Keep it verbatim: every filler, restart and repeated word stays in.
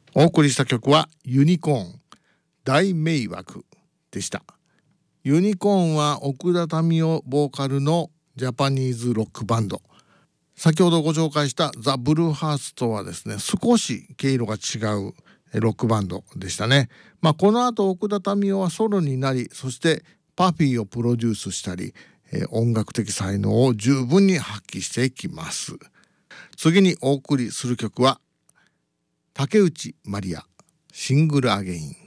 お送りした曲はユニコーン大迷惑でした。ユニコーンは奥田民生ボーカルのジャパニーズロックバンド。先ほどご紹介したザ・ブルーハーツとはですね、少し毛色が違うロックバンドでしたね。まあ、この後奥田民生はソロになり、そしてパフィーをプロデュースしたり、えー、音楽的才能を十分に発揮していきます。次にお送りする曲は竹内まりやシングルアゲイン。